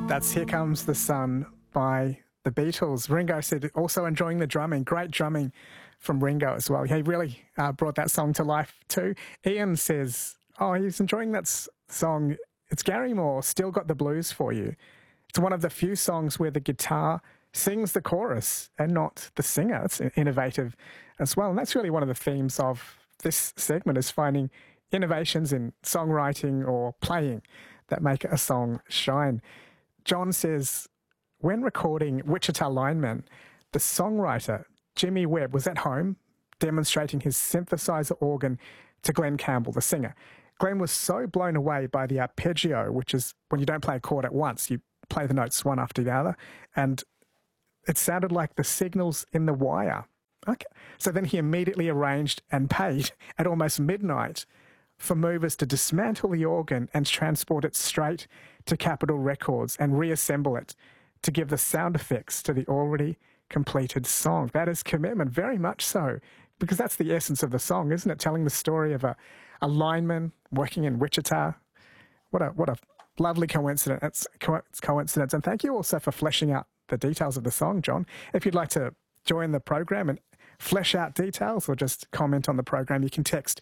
That's Here Comes the Sun by the Beatles. Ringo said also enjoying the drumming. Great drumming from Ringo as well. He really brought that song to life too. Ian says, he's enjoying that song. It's Gary Moore, Still Got the Blues for You. It's one of the few songs where the guitar sings the chorus and not the singer. It's innovative as well. And that's really one of the themes of this segment, is finding innovations in songwriting or playing that make a song shine. John says, when recording Wichita Lineman, the songwriter Jimmy Webb was at home demonstrating his synthesizer organ to Glenn Campbell, the singer. Glenn was so blown away by the arpeggio, which is when you don't play a chord at once, you play the notes one after the other, and it sounded like the signals in the wire. Okay. So then he immediately arranged and paid at almost midnight for movers to dismantle the organ and transport it straight to Capitol Records and reassemble it to give the sound effects to the already completed song. That is commitment, very much so, because that's the essence of the song, isn't it? Telling the story of a lineman working in Wichita. What a lovely coincidence. And thank you also for fleshing out the details of the song, John. If you'd like to join the program and flesh out details or just comment on the program, you can text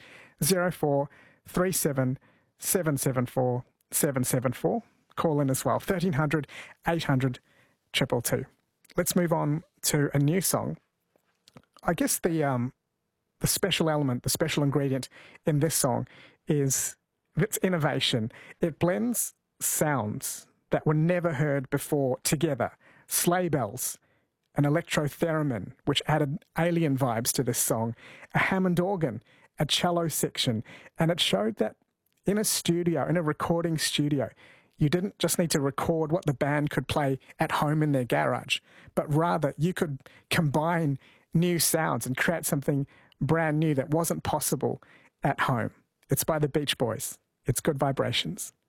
0437 774 774. Call in as well, 1300 800 222. Let's move on to a new song. I guess the special element, the special ingredient in this song is its innovation. It blends sounds that were never heard before together. Sleigh bells, an electro-theremin, which added alien vibes to this song, a Hammond organ, a cello section, and it showed that in a studio, in a recording studio, you didn't just need to record what the band could play at home in their garage, but rather you could combine new sounds and create something brand new that wasn't possible at home. It's by the Beach Boys. It's Good Vibrations.